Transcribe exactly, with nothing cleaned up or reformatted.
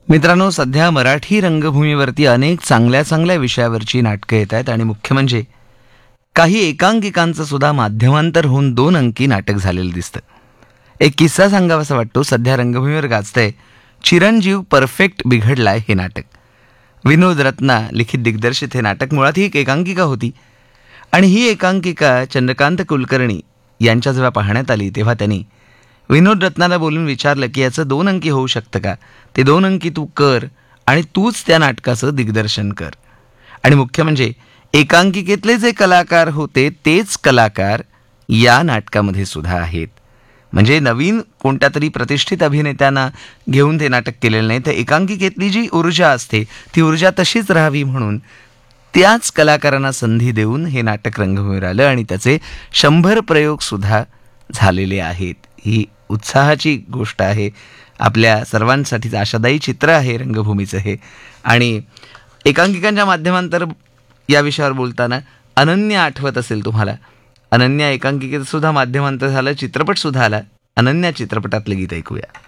मित्रांनो, सध्या मराठी रंगभूमीवरती अनेक चांगल्या चांगल्या विषयावरची नाटकं येत आहेत आणि मुख्य म्हणजे काही एकांकिकांचं सुद्धा माध्यमांतर होऊन दोन अंकी नाटक झालेलं दिसतं. एक किस्सा सांगावासा वाटतो. सध्या रंगभूमीवर गाजतंय चिरंजीव परफेक्ट बिघडलाय हे नाटक. विनोद रत्ना लिखित दिग्दर्शित हे नाटक मुळात ही एक एकांकिका होती आणि ही एकांकिका चंद्रकांत कुलकर्णी यांच्या जेव्हा पाहण्यात आली तेव्हा त्यांनी विनोद रत्नाला बोलून विचारलं की याचं दोन अंकी होऊ शकतं का, ते दोन अंकी तू कर आणि तूच त्या नाटकाचं दिग्दर्शन कर. आणि मुख्य म्हणजे एकांकिकेतले जे कलाकार होते तेच कलाकार या नाटकामध्ये सुद्धा आहेत. म्हणजे नवीन कोणत्या तरी प्रतिष्ठित अभिनेत्यांना घेऊन ते नाटक केलेलं नाही, तर एकांकिकेतली जी ऊर्जा असते ती ऊर्जा तशीच राहावी म्हणून त्याच कलाकारांना संधी देऊन हे नाटक रंगभूमीवर आलं आणि त्याचे शंभर प्रयोग सुद्धा झालेले आहेत. ही उत्साहाची गोष्ट आहे. आपल्या सर्वांसाठीच आशादायी चित्र आहे रंगभूमीचं हे. आणि एकांकिकांच्या माध्यमांतर या विषयावर बोलताना अनन्या आठवत असेल तुम्हाला. अनन्या एकांकिकेत सुद्धा माध्यमांतर झालं, चित्रपट सुद्धा आला. अनन्या चित्रपटातलं गीत ऐकूया.